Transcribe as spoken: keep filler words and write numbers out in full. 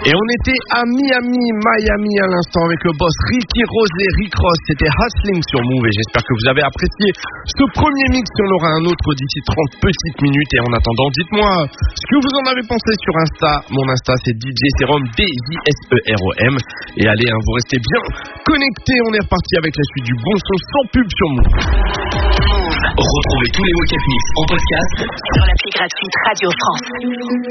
Et on était à Miami, Miami à l'instant avec le boss Ricky Rose et Rick Ross. C'était Hustling sur Move et j'espère que vous avez apprécié ce premier mix. On aura un autre d'ici trente petites minutes. Et en attendant, dites-moi ce que vous en avez pensé sur Insta. Mon Insta, c'est D J Serom, D J S E R O M. Et allez, hein, vous restez bien connectés. On est reparti avec la suite du bon son sans pub sur Move. Retrouvez tous les Wake Up Mix en podcast sur l'appli gratuite Radio France.